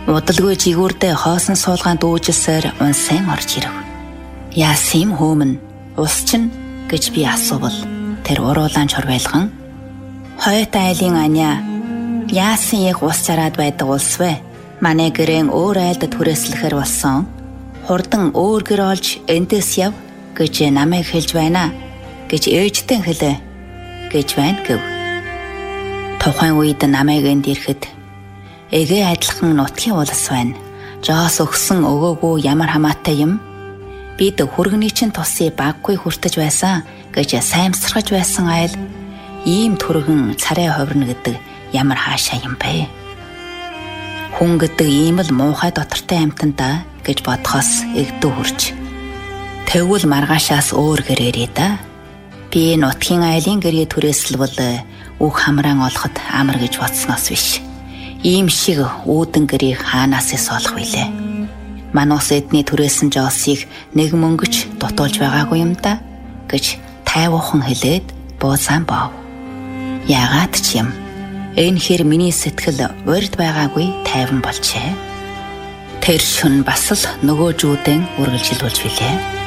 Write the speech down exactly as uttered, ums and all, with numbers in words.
Удалгүй жигүүрдээ хоосон суулгаан дүүжилсээр унсан орж ирв. Яасан юм хөөмн ус чинь гэж би асуувал тэр уруулаан чорвайлган хойт айлын аня яасан их ус зараад байдаг улс вэ? Манай гэрэн өөр айлд түрээслэхэр болсон. Хурдан өөр гэр олж эндээс яв гэж намайг хэлж байна гэж ээжтэй хэлээ гэж байна гэв. Тухайн үед намайг энд ирэхэд эгээ адилхан нутгийн улс байна. Жоос өгсөн өгөөгүй ямар хамаатай юм? Бид хүргэний чинь тусыг баггүй хүртэж байсан гэж саймсархаж байсан айл ийм түргэн царай ховрно гэдэг ямар хаашаа юм бэ? Хүн гэдэг ийм л муухай дотортой амьтанда гэж бодхоос эгдүү хурж. Тэгвэл маргаашаас өөр гэрээрээ да. Би нутгийн айлын гэрээ түрээслэвэл үг хамраан олоход амар гэж бодсноос биш. Ийм шиг үүдэн гэрийг хаанаас эс олох вүлээ? Манус эдний түрээсэн жоосыг нэг мөнгөч дутуулж байгаагүй юм да гэж тайвуухан хэлээд буузаан бов. Яагаад ч юм энэ хэр миний сэтгэл урд байгаагүй тайван болжээ. Тэр шүн бас л нөгөө жүүдэн үргэлжилүүлж билээ.